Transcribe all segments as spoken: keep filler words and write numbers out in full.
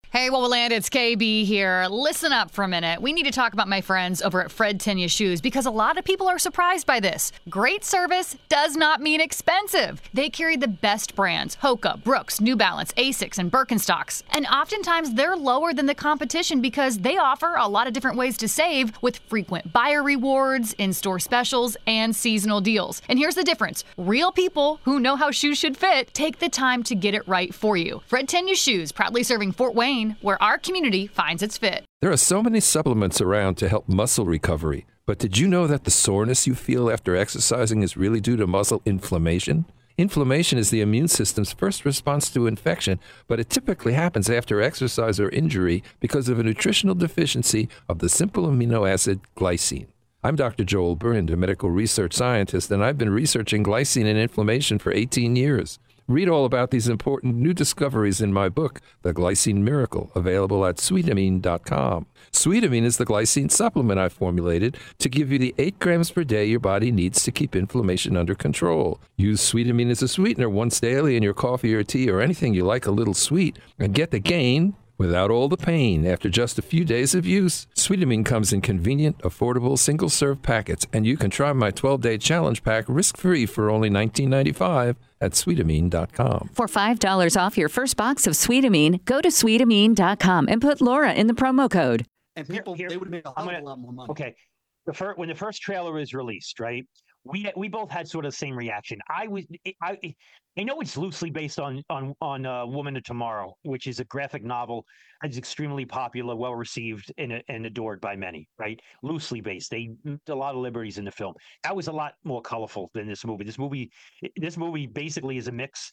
Hey, Wowoland, it's K B here. Listen up for a minute. We need to talk about my friends over at Fred Tenya Shoes because a lot of people are surprised by this. Great service does not mean expensive. They carry the best brands, Hoka, Brooks, New Balance, Asics, and Birkenstocks. And oftentimes they're lower than the competition because they offer a lot of different ways to save with frequent buyer rewards, in-store specials, and seasonal deals. And here's the difference. Real people who know how shoes should fit take the time to get it right for you. Fred Tenya Shoes, proudly serving Fort Wayne, where our community finds its fit. There are so many supplements around to help muscle recovery, but did you know that the soreness you feel after exercising is really due to muscle inflammation? Inflammation is the immune system's first response to infection, but it typically happens after exercise or injury because of a nutritional deficiency of the simple amino acid glycine. I'm Doctor Joel Brind, a medical research scientist, and I've been researching glycine and inflammation for eighteen years. Read all about these important new discoveries in my book, The Glycine Miracle, available at sweetamine dot com. Sweetamine is the glycine supplement I formulated to give you the eight grams per day your body needs to keep inflammation under control. Use Sweetamine as a sweetener once daily in your coffee or tea or anything you like a little sweet, and get the gain without all the pain after just a few days of use. Sweetamine comes in convenient, affordable, single-serve packets, and you can try my twelve-day challenge pack risk-free for only nineteen ninety-five at sweetamine dot com. For five dollars off your first box of Sweetamine, go to sweetamine dot com and put Laura in the promo code. And people, Here- they would make a, I'm hell of gonna- a lot more money. Okay, the first when the first trailer was released, right? We we both had sort of the same reaction. I was I I know it's loosely based on on on uh, Woman of Tomorrow, which is a graphic novel that's extremely popular, well received, and and adored by many. Right, loosely based. They a lot of liberties in the film. That was a lot more colorful than this movie. This movie this movie basically is a mix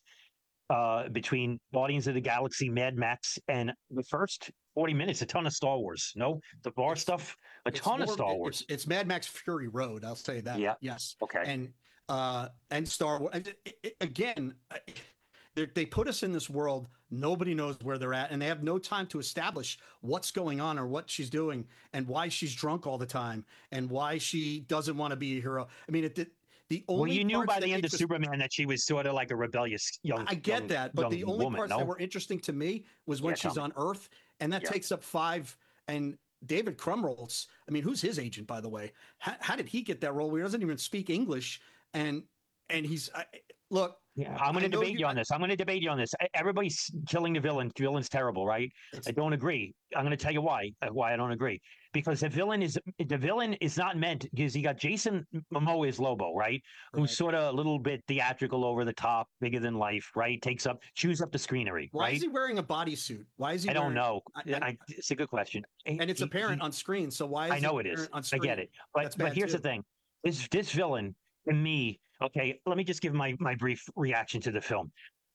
uh, between Guardians of the Galaxy, Mad Max, and the first forty minutes, a ton of Star Wars. No, the bar It's- stuff, a It's ton of more- Star it- Wars. It's, it's Mad Max Fury Road. I'll say that. Yeah. Yes. Okay. And uh, and Star Wars. and it- it- Again, I- they they put us in this world. Nobody knows where they're at, and they have no time to establish what's going on or what she's doing, and why she's drunk all the time, and why she doesn't want to be a hero. I mean, it. it the only Well, you knew parts by that the end of interest- Superman that she was sort of like a rebellious young. I get young- that, but young the only woman, parts no? that were interesting to me was when Yeah, tell she's me. on Earth, and that Yeah. takes up five. And David Krumholtz, I mean, who's his agent, by the way? How, how did he get that role? He doesn't even speak English, and and he's I, look. Yeah, I'm going I to know debate you- you on I- this. I'm going to debate you on this. E- Everybody's killing the villain. The villain's terrible, right? It's- I don't agree. I'm going to tell you why. uh, Why I don't agree. Because the villain is the villain is not meant because you got Jason Momoa as Lobo, right? Who's Right. sort of a little bit theatrical, over the top, bigger than life, right? Takes up, chews up the screenery, Why right? is he wearing a bodysuit? Why is he? I don't wearing- know. I- I- I, it's a good question. and it's He- apparent he- on screen. So why? Is I know it he is. apparent on I screen? get it. But That's but bad here's the too. thing. This this villain to me, okay, let me just give my my brief reaction to the film.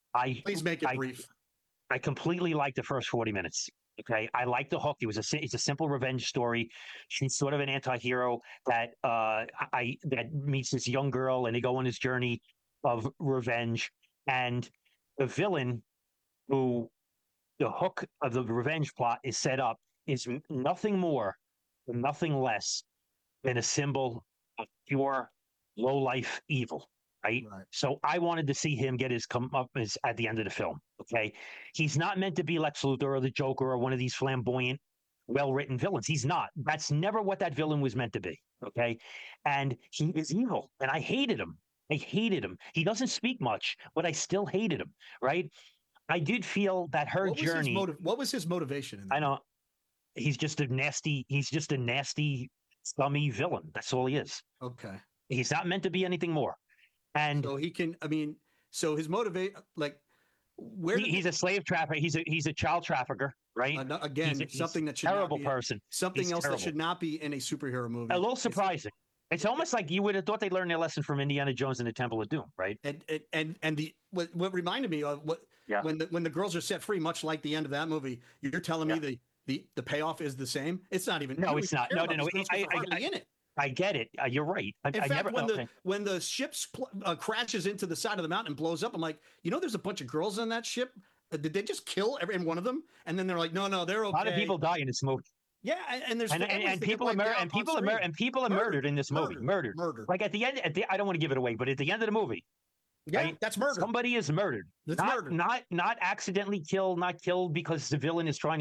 I Please make it I- brief. I completely liked the first forty minutes. Okay, I like the hook. It was a si- it's a simple revenge story. She's sort of an anti-hero that uh I that meets this young girl, and they go on this journey of revenge. And the villain, who the hook of the revenge plot is set up, is n- nothing more, and nothing less than a symbol of pure low life evil. Right? Right. So I wanted to see him get his comeuppance at the end of the film. Okay, he's not meant to be Lex Luthor or the Joker or one of these flamboyant, well-written villains. He's not. That's never what that villain was meant to be. Okay, and he is evil, and I hated him. I hated him. He doesn't speak much, but I still hated him. Right? I did feel that her What was his journey. motive? What was his motivation? In that? I know he's just a nasty. He's just a nasty, scummy villain. That's all he is. Okay. He's not meant to be anything more. And So he can. I mean, so his motivate like where he, did he's a slave trafficker. He's a he's a child trafficker, right? Uh, no- again, He's a- he's something that should terrible not be, person. something He's else terrible. that should not be in a superhero movie. A little It's- surprising. It's almost like you would have thought they learned their lesson from Indiana Jones and the Temple of Doom, right? And and and, and the what, what reminded me of what Yeah. when the when the girls are set free, much like the end of that movie, you're telling me Yeah. the the the payoff is the same. It's not even. No, you don't it's even not. care No, about no, no. these girls I- 'cause they're I- hardly I- in it. I get it. Uh, you're right. I, In I fact, never. when okay. the when the ship pl- uh, crashes into the side of the mountain and blows up, I'm like, you know, there's a bunch of girls on that ship. Uh, Did they just kill every one of them? And then they're like, no, no, they're okay. a lot of people die in this movie, Yeah, and, and there's and, and, families and that get people are wiped mur- out and on people are mur- screen. and people are Murdered. murdered in this movie. Murdered. Murdered. Murdered. Like at the end, at the, I don't want to give it away, but at the end of the movie, Yeah, right? that's murder. somebody is murdered. That's not, murder. not not accidentally killed, not killed because the villain is trying